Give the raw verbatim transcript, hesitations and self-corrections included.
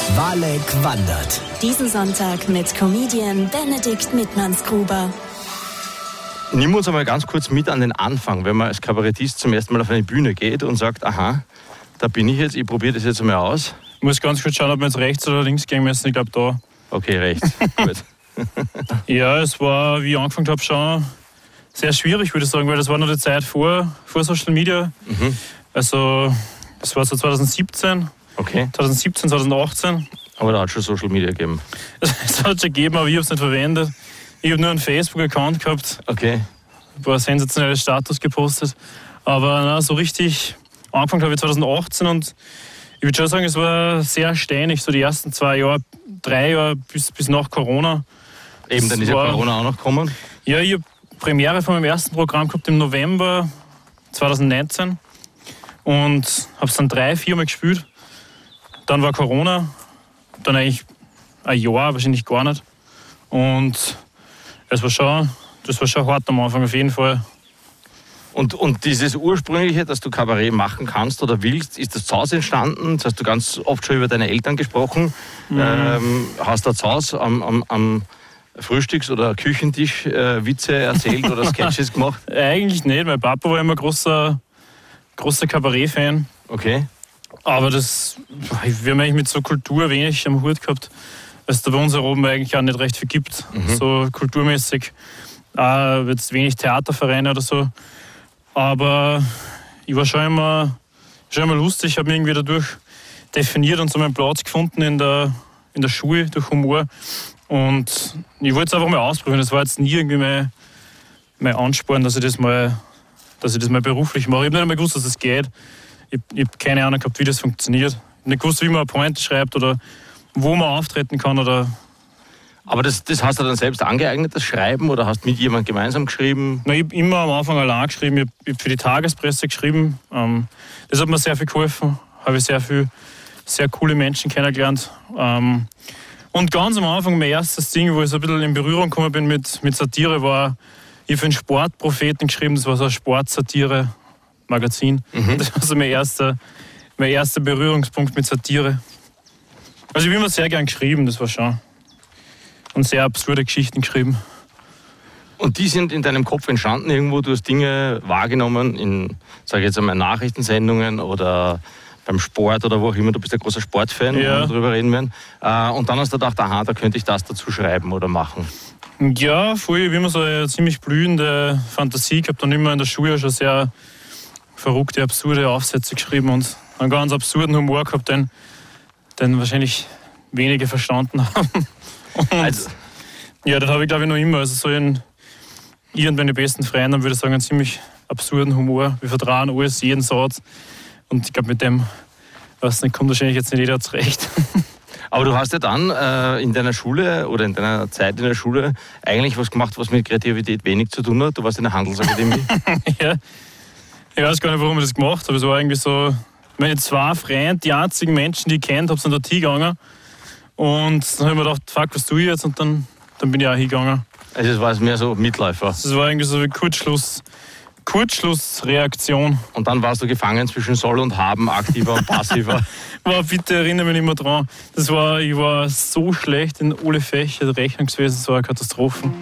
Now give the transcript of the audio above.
Walek wandert. Diesen Sonntag mit Comedian Benedikt Mittmannsgruber. Nimm uns einmal ganz kurz mit an den Anfang, wenn man als Kabarettist zum ersten Mal auf eine Bühne geht und sagt, aha, da bin ich jetzt, ich probiere das jetzt einmal aus. Ich muss ganz kurz schauen, ob wir jetzt rechts oder links gehen müssen. Ich glaube da. Okay, rechts. Gut. Ja, es war, wie ich angefangen habe, schon sehr schwierig, würde ich sagen, weil das war noch die Zeit vor, vor Social Media. Mhm. Also, das war so zwanzig siebzehn. Okay. zwanzig siebzehn, zwanzig achtzehn. Aber da hat es schon Social Media gegeben. Es hat schon gegeben, aber ich habe es nicht verwendet. Ich habe nur einen Facebook-Account gehabt. Okay. Ein paar sensationelle Status gepostet. Aber na, so richtig angefangen habe ich zwanzig achtzehn und ich würde schon sagen, es war sehr steinig, so die ersten zwei Jahre, drei Jahre bis, bis nach Corona. Eben, dann ist ja Corona auch noch gekommen. Ja, ich habe Premiere von meinem ersten Programm gehabt im November zwanzig neunzehn und habe es dann drei, vier Mal gespielt. Dann war Corona, dann eigentlich ein Jahr, wahrscheinlich gar nicht. Und es war schon, das war schon hart am Anfang auf jeden Fall. Und, und dieses Ursprüngliche, dass du Kabarett machen kannst oder willst, ist das zu Hause entstanden? Das hast du ganz oft schon über deine Eltern gesprochen. Mhm. Ähm, hast du zu Hause am, am, am Frühstücks- oder Küchentisch äh, Witze erzählt oder Sketches gemacht? Eigentlich nicht. Mein Papa war immer großer, großer Kabarett-Fan. Okay. Aber das, wir haben eigentlich mit so Kultur wenig am Hut gehabt, weil es da bei uns oben eigentlich auch nicht recht viel gibt. Mhm. So kulturmäßig. Auch jetzt wenig Theatervereine oder so. Aber ich war schon immer, schon immer lustig. Ich habe mich irgendwie dadurch definiert und so meinen Platz gefunden in der, in der Schule durch Humor. Und ich wollte es einfach mal ausprobieren. Das war jetzt nie irgendwie mein, mein Ansporn, dass ich das mal, dass ich das mal beruflich mache. Ich habe nicht einmal gewusst, dass das geht. Ich, ich habe keine Ahnung gehabt, wie das funktioniert. Ich habe nicht gewusst, wie man eine Pointe schreibt oder wo man auftreten kann. Oder Aber das, das hast du dann selbst angeeignet, das Schreiben, oder hast du mit jemandem gemeinsam geschrieben? Na, ich habe immer am Anfang allein geschrieben. Ich habe hab für die Tagespresse geschrieben. Ähm, das hat mir sehr viel geholfen. Habe ich sehr viel, sehr coole Menschen kennengelernt. Ähm, und ganz am Anfang, mein erstes Ding, wo ich so ein bisschen in Berührung gekommen bin mit, mit Satire, war, ich habe für einen Sportpropheten geschrieben. Das war so ein Sportsatire-Magazin. Mhm. Das war so mein erster, mein erster Berührungspunkt mit Satire. Also ich habe immer sehr gern geschrieben, das war schon. Und sehr absurde Geschichten geschrieben. Und die sind in deinem Kopf entstanden irgendwo? Du hast Dinge wahrgenommen in, sage ich jetzt einmal, Nachrichtensendungen oder beim Sport oder wo auch immer. Du bist ein großer Sportfan, ja. Wenn wir darüber reden werden. Und dann hast du gedacht, aha, da könnte ich das dazu schreiben oder machen. Ja, vorher habe ich immer so eine ziemlich blühende Fantasie gehabt und immer in der Schule schon sehr verrückte, absurde Aufsätze geschrieben und einen ganz absurden Humor gehabt, den, den wahrscheinlich wenige verstanden haben. Und also, ja, das habe ich glaube ich noch immer. Also so in ich und meine besten Freunde, würde ich sagen, einen ziemlich absurden Humor. Wir vertrauen alles, jeden Satz. Und ich glaube, mit dem, weiß nicht, kommt wahrscheinlich jetzt nicht jeder zurecht. Aber du hast ja dann äh, in deiner Schule oder in deiner Zeit in der Schule eigentlich was gemacht, was mit Kreativität wenig zu tun hat. Du warst in der Handelsakademie. Ja, ich weiß gar nicht, warum ich das gemacht habe. Es war irgendwie so, meine zwei Freunde, die einzigen Menschen, die ich kennt habe, sind dort hingegangen. Und dann habe ich mir gedacht, fuck, was tue ich jetzt? Und dann, dann bin ich auch hingegangen. Also es war mehr so Mitläufer. Das war irgendwie so wie Kurzschluss, Kurzschlussreaktion. Und dann warst du gefangen zwischen Soll und Haben, aktiver und passiver. Wow, bitte erinnere mich nicht mehr dran. Das war, ich war so schlecht in alle Fächer, Rechnungswesen, das war eine Katastrophe.